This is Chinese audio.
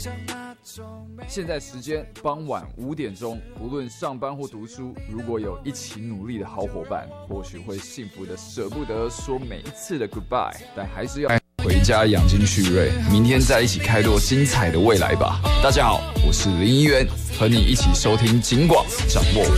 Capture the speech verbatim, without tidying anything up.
现在时间傍晚五点钟，无论上班或读书，如果有一起努力的好伙伴，或许会幸福的舍不得说每一次的 goodbye， 但还是要回家养精蓄锐，明天再一起开拓精彩的未来吧。大家好，我是林一元，和你一起收听警广，掌握